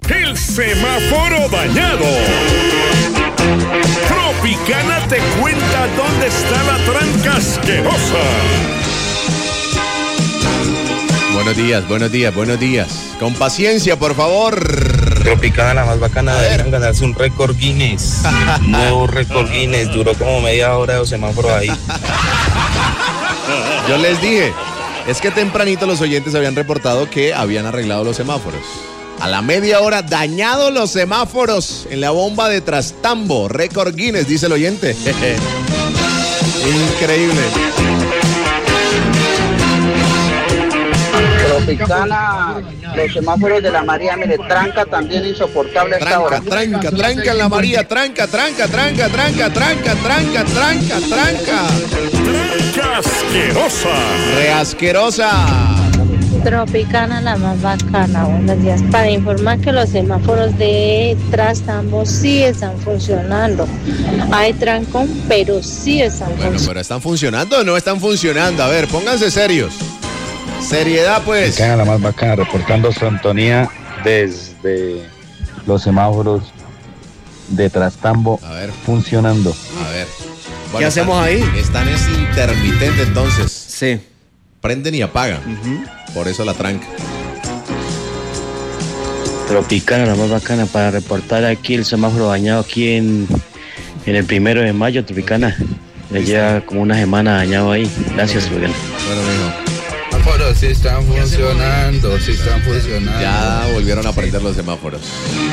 el semáforo dañado. Tropicana te cuenta dónde está la tranca asquerosa. Buenos días. Con paciencia, por favor. Tropicana, la más bacana, deberían ganarse un récord Guinness. Nuevo récord Guinness, duró como media hora de semáforo ahí. Yo les dije, es que tempranito los oyentes habían reportado que habían arreglado los semáforos. A la media hora, dañados los semáforos en la bomba de Trastambo. Récord Guinness, dice el oyente. Increíble. Tropicana, los semáforos de la María, mire, tranca también insoportable esta hora. Tranca en la María, tranca. Tranca asquerosa. Reasquerosa. Tropicana, la más bacana. Buenos días. Para informar que los semáforos de Trastambo sí están funcionando. Hay trancón, pero sí están funcionando. Pero ¿están funcionando o no están funcionando? A ver, pónganse serios. Seriedad, pues. Tropicana, la más bacana, reportando sintonía desde los semáforos de Trastambo. A ver. Funcionando. A ver. Bueno, ¿qué hacemos ahí? Están es intermitente entonces. Sí. Prenden y apagan. Por eso la tranca. Tropicana, la más bacana, para reportar aquí el semáforo dañado aquí en el 1 de mayo, Tropicana. Le lleva como una semana dañado ahí. Gracias, Miguel. Bueno, mijo. Pero sí están funcionando. Ya volvieron a prender los semáforos.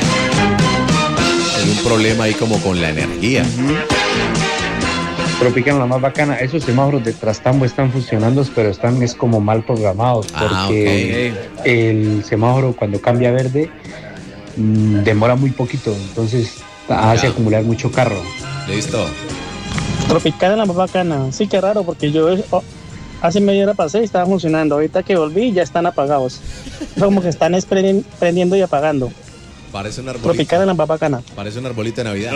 Hay un problema ahí como con la energía. Tropicana, la más bacana, esos semáforos de Trastambo están funcionando, pero están es como mal programados, porque el semáforo cuando cambia a verde demora muy poquito, entonces hace acumular mucho carro. Listo. Tropicana, la más bacana, sí, qué raro, porque yo hace media hora pasé y estaba funcionando, ahorita que volví ya están apagados, como que están prendiendo y apagando. Parece un arbolito. Tropicana, la más bacana. Parece un arbolito de Navidad.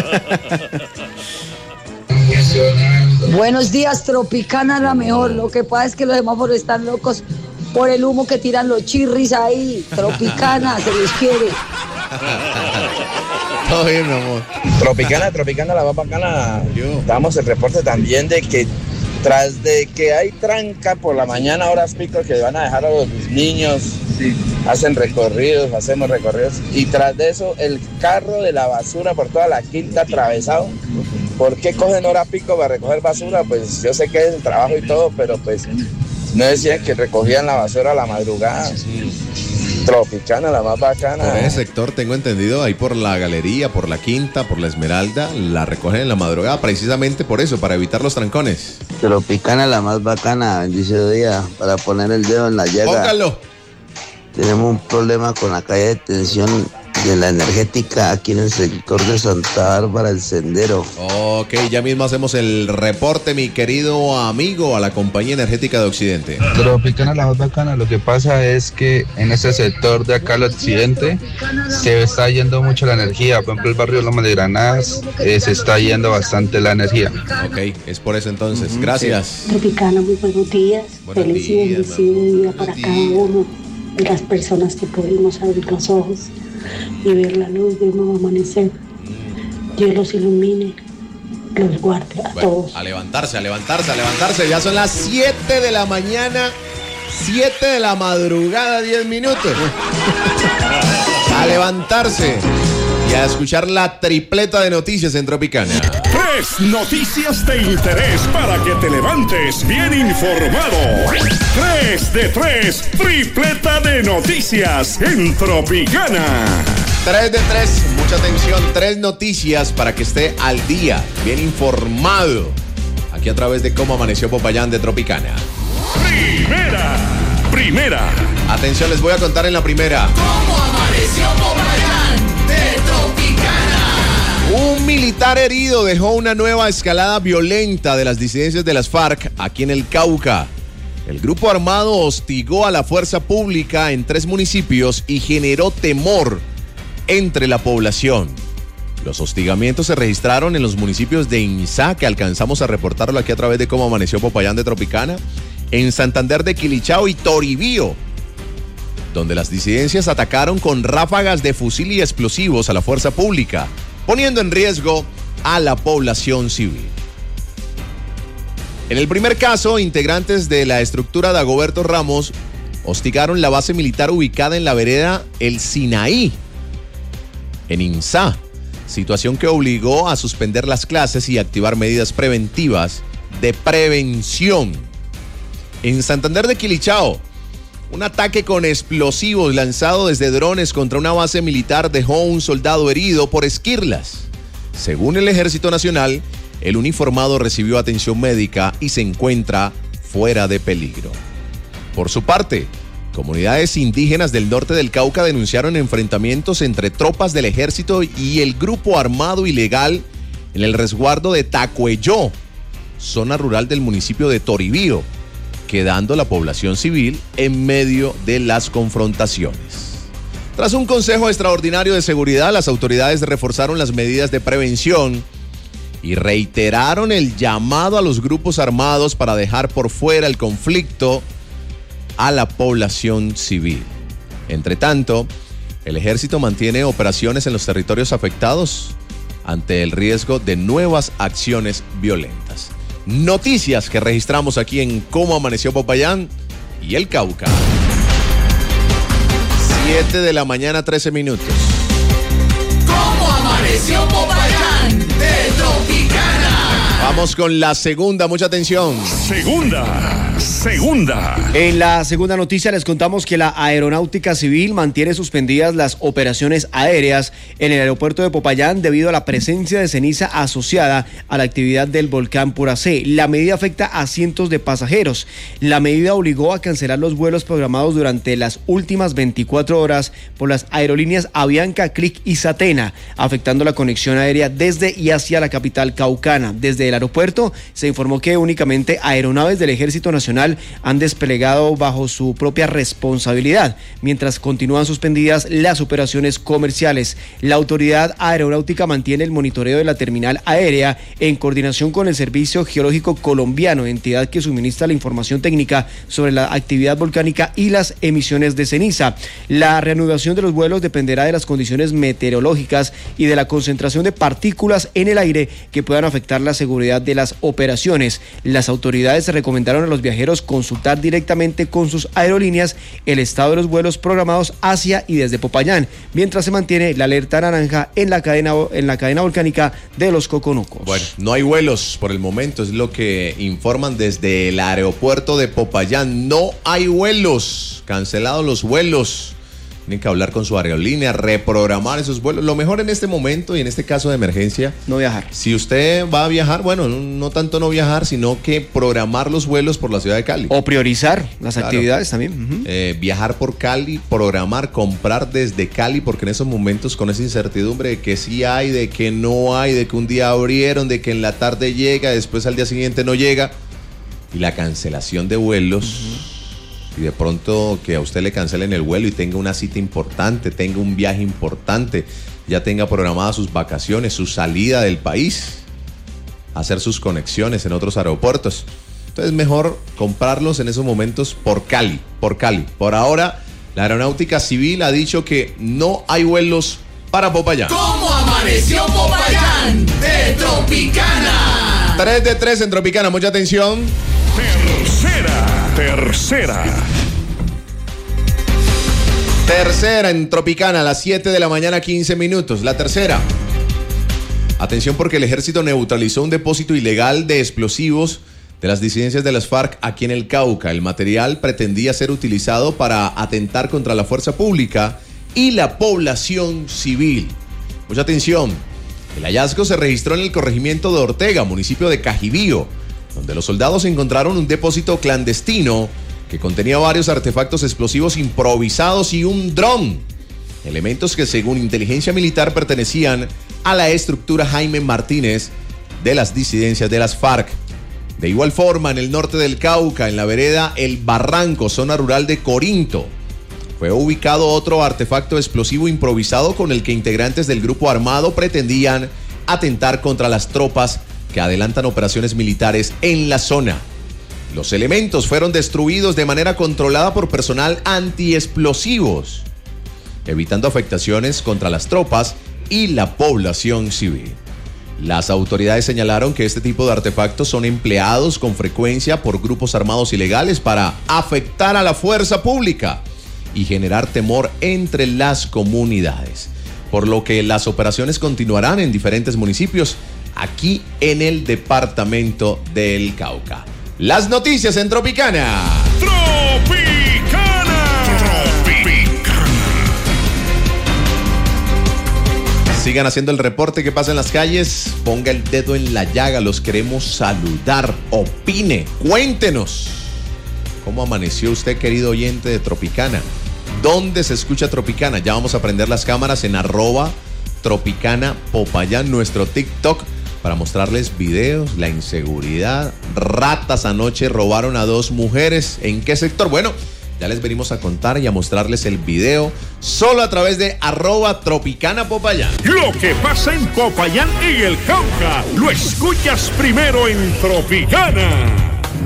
Buenos días, Tropicana, la mejor. Lo que pasa es que los semáforos están locos por el humo que tiran los chirris ahí. Tropicana, se les quiere. Todo bien, mi amor. Tropicana, la más bacana. Damos el reporte también de que tras de que hay tranca por la mañana, horas pico, que van a dejar a los niños, hacemos recorridos, y tras de eso el carro de la basura por toda la quinta atravesado. ¿Por qué cogen hora pico para recoger basura? Pues yo sé que es el trabajo y todo, pero pues no decían que recogían la basura a la madrugada. Tropicana, la más bacana. Por ese sector, tengo entendido, ahí por la Galería, por la Quinta, por la Esmeralda, la recogen en la madrugada, precisamente por eso, para evitar los trancones. Tropicana, la más bacana, bendice día, para poner el dedo en la llaga. Póngalo. Tenemos un problema con la calle de tensión de la energética aquí en el sector de Santa Bárbara, el Sendero. Ok, ya mismo hacemos el reporte, mi querido amigo, a la compañía energética de Occidente. Tropicana, la más bacana, lo que pasa es que en ese sector de acá al occidente se está yendo mucho la energía. Por ejemplo, el barrio Loma de Granadas se está yendo bastante la energía. Ok, es por eso entonces. Gracias. Tropicana, muy buenos días. Buenos Feliz y días, bendecido día para cada uno de las personas que pudimos abrir los ojos y ver la luz de un nuevo amanecer. Dios los ilumine, los guarde a todos. A levantarse. Ya son las 7 de la mañana, 7 de la madrugada, 10 minutos. A levantarse y a escuchar la tripleta de noticias en Tropicana. 3 noticias de interés para que te levantes bien informado. 3 de 3, tripleta de noticias en Tropicana. 3 de 3, mucha atención, 3 noticias para que esté al día, bien informado. Aquí a través de Cómo Amaneció Popayán de Tropicana. Primera. Atención, les voy a contar en la primera. ¿Cómo amaneció Popayán de Tropicana? Un militar herido dejó una nueva escalada violenta de las disidencias de las FARC aquí en el Cauca. El grupo armado hostigó a la fuerza pública en 3 municipios y generó temor entre la población. Los hostigamientos se registraron en los municipios de Inizá, que alcanzamos a reportarlo aquí a través de Cómo Amaneció Popayán de Tropicana, en Santander de Quilichao y Toribío. donde las disidencias atacaron con ráfagas de fusil y explosivos a la fuerza pública, poniendo en riesgo a la población civil. En el primer caso, integrantes de la estructura Dagoberto Ramos hostigaron la base militar ubicada en la vereda El Sinaí, en Insá, situación que obligó a suspender las clases y activar medidas preventivas de prevención. En Santander de Quilichao, un ataque con explosivos lanzado desde drones contra una base militar dejó un soldado herido por esquirlas. Según el Ejército Nacional, el uniformado recibió atención médica y se encuentra fuera de peligro. Por su parte, comunidades indígenas del norte del Cauca denunciaron enfrentamientos entre tropas del ejército y el grupo armado ilegal en el resguardo de Tacuelló, zona rural del municipio de Toribío, quedando la población civil en medio de las confrontaciones. Tras un consejo extraordinario de seguridad, las autoridades reforzaron las medidas de prevención y reiteraron el llamado a los grupos armados para dejar por fuera el conflicto a la población civil. Entre tanto, el ejército mantiene operaciones en los territorios afectados ante el riesgo de nuevas acciones violentas. Noticias que registramos aquí en Cómo Amaneció Popayán y el Cauca. 7 de la mañana, 13 minutos. ¿Cómo amaneció Popayán de Tropicana? Vamos con la segunda, mucha atención. Segunda. En la segunda noticia les contamos que la Aeronáutica Civil mantiene suspendidas las operaciones aéreas en el aeropuerto de Popayán debido a la presencia de ceniza asociada a la actividad del volcán Puracé. La medida afecta a cientos de pasajeros. La medida obligó a cancelar los vuelos programados durante las últimas 24 horas por las aerolíneas Avianca, Clic y Satena, afectando la conexión aérea desde y hacia la capital caucana. Desde el aeropuerto se informó que únicamente aeronaves del Ejército Nacional han desplegado bajo su propia responsabilidad, mientras continúan suspendidas las operaciones comerciales. La autoridad aeronáutica mantiene el monitoreo de la terminal aérea en coordinación con el Servicio Geológico Colombiano, entidad que suministra la información técnica sobre la actividad volcánica y las emisiones de ceniza. La reanudación de los vuelos dependerá de las condiciones meteorológicas y de la concentración de partículas en el aire que puedan afectar la seguridad de las operaciones. Las autoridades recomendaron a los viajeros consultar directamente con sus aerolíneas el estado de los vuelos programados hacia y desde Popayán, mientras se mantiene la alerta naranja en la cadena volcánica de los Coconucos. Bueno, no hay vuelos por el momento, es lo que informan desde el aeropuerto de Popayán. No hay vuelos, cancelados los vuelos. Tienen que hablar con su aerolínea, reprogramar esos vuelos. Lo mejor en este momento y en este caso de emergencia, no viajar. Si usted va a viajar, bueno, no tanto no viajar, sino que programar los vuelos por la ciudad de Cali. O priorizar las actividades también. Viajar por Cali, programar, comprar desde Cali, porque en esos momentos con esa incertidumbre de que sí hay, de que no hay, de que un día abrieron, de que en la tarde llega, después al día siguiente no llega, y la cancelación de vuelos... Y de pronto que a usted le cancelen el vuelo y tenga una cita importante, tenga un viaje importante, ya tenga programadas sus vacaciones, su salida del país, hacer sus conexiones en otros aeropuertos. Entonces mejor comprarlos en esos momentos por Cali. Por ahora, la Aeronáutica Civil ha dicho que no hay vuelos para Popayán. ¿Cómo amaneció Popayán de Tropicana? 3 de 3 en Tropicana, mucha atención. Tercera en Tropicana, a las 7 de la mañana, 15 minutos. La tercera. Atención porque el ejército neutralizó un depósito ilegal de explosivos de las disidencias de las FARC aquí en el Cauca. El material pretendía ser utilizado para atentar contra la fuerza pública y la población civil. Mucha atención. El hallazgo se registró en el corregimiento de Ortega, municipio de Cajibío, donde los soldados encontraron un depósito clandestino que contenía varios artefactos explosivos improvisados y un dron. Elementos que según inteligencia militar pertenecían a la estructura Jaime Martínez de las disidencias de las FARC. De igual forma, en el norte del Cauca, en la vereda El Barranco, zona rural de Corinto, fue ubicado otro artefacto explosivo improvisado con el que integrantes del grupo armado pretendían atentar contra las tropas que adelantan operaciones militares en la zona. Los elementos fueron destruidos de manera controlada por personal antiexplosivos, evitando afectaciones contra las tropas y la población civil. Las autoridades señalaron que este tipo de artefactos son empleados con frecuencia por grupos armados ilegales para afectar a la fuerza pública y generar temor entre las comunidades, por lo que las operaciones continuarán en diferentes municipios aquí en el departamento del Cauca. Las noticias en Tropicana. Sigan haciendo el reporte que pasa en las calles. Ponga el dedo en la llaga. Los queremos saludar. Opine. Cuéntenos. ¿Cómo amaneció usted, querido oyente de Tropicana? ¿Dónde se escucha Tropicana? Ya vamos a prender las cámaras en @Tropicana Popayán, nuestro TikTok, para mostrarles videos, la inseguridad. Ratas anoche robaron a 2 mujeres. ¿En qué sector? Bueno, ya les venimos a contar y a mostrarles el video solo a través de @Tropicana Popayán. Lo que pasa en Popayán y el Cauca, lo escuchas primero en Tropicana.